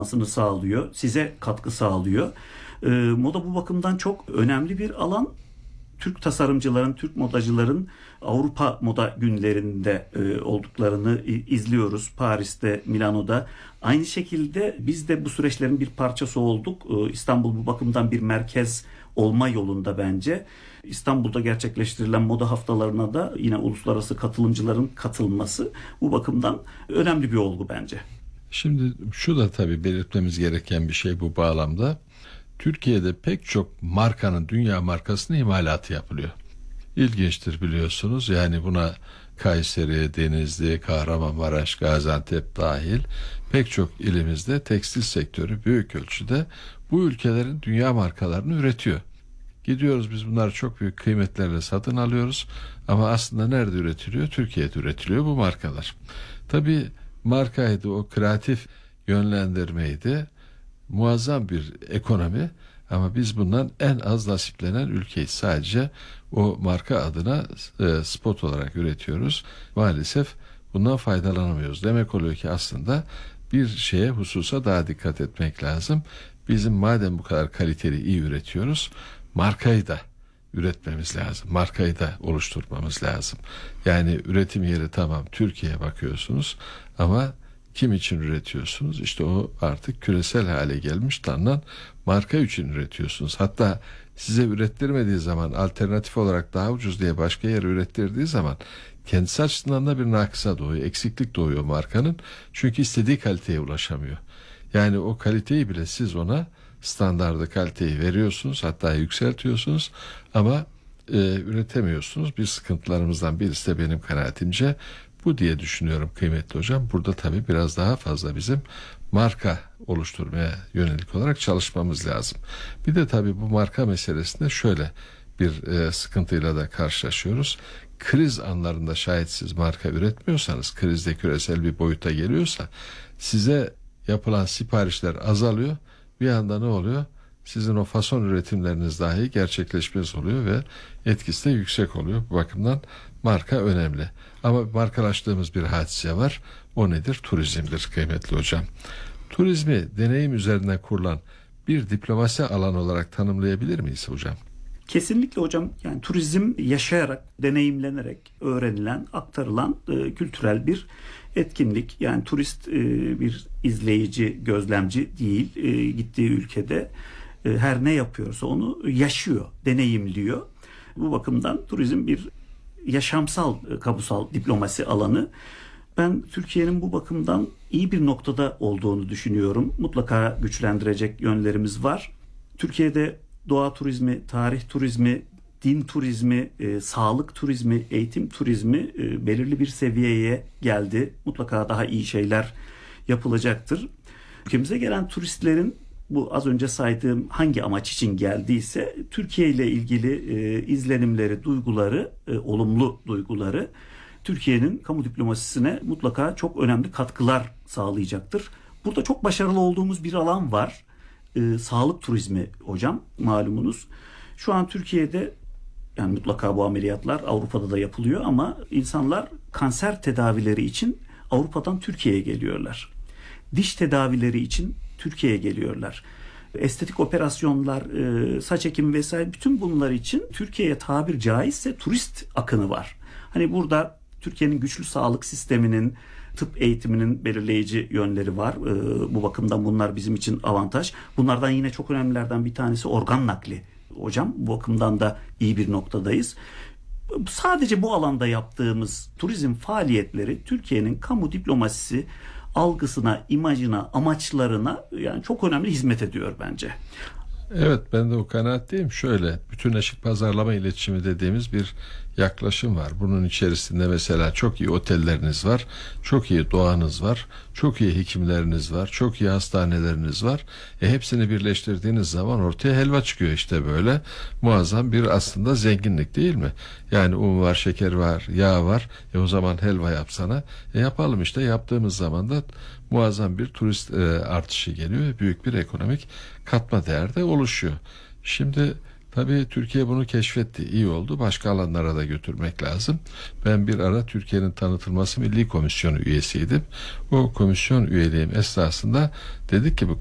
sağlıyor, size katkı sağlıyor. Moda bu bakımdan çok önemli bir alan. Türk tasarımcıların, Türk modacıların Avrupa Moda Günlerinde olduklarını izliyoruz. Paris'te, Milano'da. Aynı şekilde biz de bu süreçlerin bir parçası olduk. İstanbul bu bakımdan bir merkez olma yolunda bence. İstanbul'da gerçekleştirilen moda haftalarına da yine uluslararası katılımcıların katılması bu bakımdan önemli bir olgu bence. Şimdi şu da tabii belirtmemiz gereken bir şey bu bağlamda. Türkiye'de pek çok markanın, dünya markasının imalatı yapılıyor. İlginçtir biliyorsunuz. Yani buna Kayseri, Denizli, Kahramanmaraş, Gaziantep dahil pek çok ilimizde tekstil sektörü büyük ölçüde bu ülkelerin dünya markalarını üretiyor. Gidiyoruz biz bunları çok büyük kıymetlerle satın alıyoruz ama aslında nerede üretiliyor? Türkiye'de üretiliyor bu markalar. Tabii markaydı, o kreatif yönlendirmeydi, muazzam bir ekonomi ama biz bundan en az nasiplenen ülkeyiz. Sadece o marka adına spot olarak üretiyoruz. Maalesef bundan faydalanamıyoruz. Demek oluyor ki aslında bir hususa daha dikkat etmek lazım. Bizim madem bu kadar kaliteli iyi üretiyoruz, markayı da üretmemiz lazım. Markayı da oluşturmamız lazım. Yani üretim yeri tamam, Türkiye'ye bakıyorsunuz ama kim için üretiyorsunuz? İşte o artık küresel hale gelmiş tanınan marka için üretiyorsunuz. Hatta size ürettirmediği zaman, alternatif olarak daha ucuz diye başka yere ürettirdiği zaman kendisi açısından da bir nakısa doğuyor, eksiklik doğuyor markanın. Çünkü istediği kaliteye ulaşamıyor. Yani o kaliteyi bile siz ona, standardı kaliteyi veriyorsunuz, hatta yükseltiyorsunuz ama üretemiyorsunuz. Bir sıkıntılarımızdan birisi de benim kanaatimce bu diye düşünüyorum kıymetli hocam. Burada tabii biraz daha fazla bizim marka oluşturmaya yönelik olarak çalışmamız lazım. Bir de tabii bu marka meselesinde şöyle bir sıkıntıyla da karşılaşıyoruz. Kriz anlarında şayet siz marka üretmiyorsanız, krizde küresel bir boyuta geliyorsa size yapılan siparişler azalıyor. Bir anda ne oluyor? Sizin o fason üretimleriniz dahi gerçekleşmez oluyor ve etkisi de yüksek oluyor. Bu bakımdan marka önemli. Ama markalaştığımız bir hadise var. O nedir? Turizmdir kıymetli hocam. Turizmi deneyim üzerinden kurulan bir diplomasi alanı olarak tanımlayabilir miyiz hocam? Kesinlikle hocam. Yani turizm yaşayarak, deneyimlenerek öğrenilen, aktarılan kültürel bir etkinlik. Yani turist bir izleyici, gözlemci değil. Gittiği ülkede her ne yapıyorsa onu yaşıyor, deneyimliyor. Bu bakımdan turizm bir yaşamsal, kamusal diplomasi alanı. Ben Türkiye'nin bu bakımdan iyi bir noktada olduğunu düşünüyorum. Mutlaka güçlendirecek yönlerimiz var. Türkiye'de doğa turizmi, tarih turizmi, din turizmi, sağlık turizmi, eğitim turizmi belirli bir seviyeye geldi. Mutlaka daha iyi şeyler yapılacaktır. Ülkemize gelen turistlerin bu az önce saydığım hangi amaç için geldiyse Türkiye ile ilgili izlenimleri, duyguları, olumlu duyguları Türkiye'nin kamu diplomasisine mutlaka çok önemli katkılar sağlayacaktır. Burada çok başarılı olduğumuz bir alan var. Sağlık turizmi hocam, malumunuz. Şu an Türkiye'de yani mutlaka bu ameliyatlar Avrupa'da da yapılıyor ama insanlar kanser tedavileri için Avrupa'dan Türkiye'ye geliyorlar. Diş tedavileri için Türkiye'ye geliyorlar. Estetik operasyonlar, saç ekimi vesaire, bütün bunlar için Türkiye'ye tabir caizse turist akını var. Hani burada Türkiye'nin güçlü sağlık sisteminin, tıp eğitiminin belirleyici yönleri var. Bu bakımdan bunlar bizim için avantaj. Bunlardan yine çok önemlilerden bir tanesi organ nakli. Hocam bu bakımdan da iyi bir noktadayız. Sadece bu alanda yaptığımız turizm faaliyetleri Türkiye'nin kamu diplomasisi algısına, imajına, amaçlarına yani çok önemli hizmet ediyor bence. Evet, ben de o kanaatteyim. Şöyle, bütünleşik pazarlama iletişimi dediğimiz bir yaklaşım var. Bunun içerisinde mesela çok iyi otelleriniz var, çok iyi doğanız var, çok iyi hekimleriniz var, çok iyi hastaneleriniz var. Hepsini birleştirdiğiniz zaman ortaya helva çıkıyor işte böyle. Muazzam bir aslında zenginlik değil mi? Yani un var, şeker var, yağ var. O zaman helva yapsana. Yapalım işte, yaptığımız zaman da muazzam bir turist artışı geliyor ve büyük bir ekonomik katma değer de oluşuyor. Şimdi Tabii Türkiye bunu keşfetti. İyi oldu. Başka alanlara da götürmek lazım. Ben bir ara Türkiye'nin Tanıtılması Milli Komisyonu üyesiydim. O komisyon üyeliğim esnasında dedik ki bu